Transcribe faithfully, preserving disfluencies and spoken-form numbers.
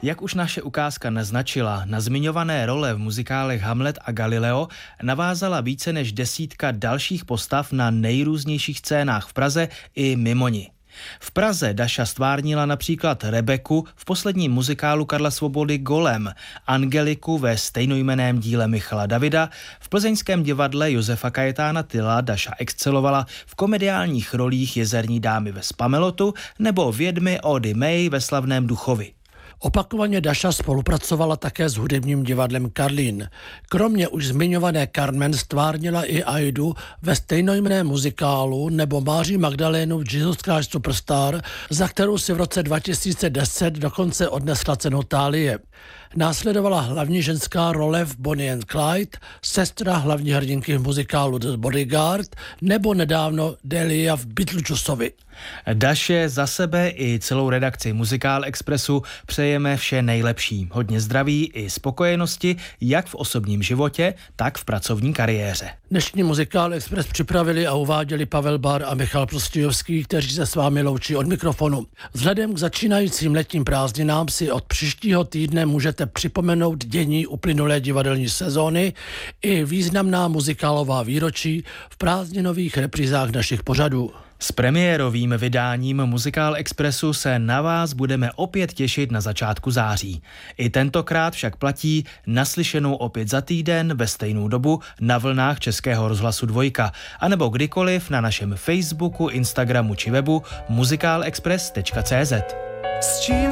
Jak už naše ukázka naznačila, na zmiňované role v muzikálech Hamlet a Galileo navázala více než desítka dalších postav na nejrůznějších scénách v Praze i mimo ni. V Praze Daša stvárnila například Rebeku v posledním muzikálu Karla Svobody Golem, Angeliku ve stejnojmenném díle Michala Davida, v plzeňském divadle Josefa Kajetána Tyla Daša excelovala v komediálních rolích Jezerní dámy ve Spamelotu nebo vědmy Ody May ve Slavném duchovi. Opakovaně Daša spolupracovala také s hudebním divadlem Karlín. Kromě už zmiňované Carmen stvárnila i Aidu ve stejnojmenném muzikálu nebo Máří Magdalénu v Jesus Christ Superstar, za kterou si v roce dva tisíce deset dokonce odnesla cenu Thálie. Následovala hlavní ženská role v Bonnie and Clyde, sestra hlavní hrdinky v muzikálu The Bodyguard nebo nedávno Delia v Beetlejuiceovi. Daše, za sebe i celou redakci Muzikál Expressu přejeme vše nejlepší. Hodně zdraví i spokojenosti, jak v osobním životě, tak v pracovní kariéře. Dnešní Muzikál Express připravili a uváděli Pavel Bar a Michal Prostějovský, kteří se s vámi loučí od mikrofonu. Vzhledem k začínajícím letním prázdninám si od příštího týdne můžete připomenout dění uplynulé divadelní sezóny i významná muzikálová výročí v prázdninových reprízách našich pořadů. S premiérovým vydáním Muzikál Expressu se na vás budeme opět těšit na začátku září. I tentokrát však platí naslyšenou opět za týden ve stejnou dobu na vlnách Českého rozhlasu Dvojka, anebo kdykoliv na našem Facebooku, Instagramu či webu muzikálexpress tečka cé zet. S čím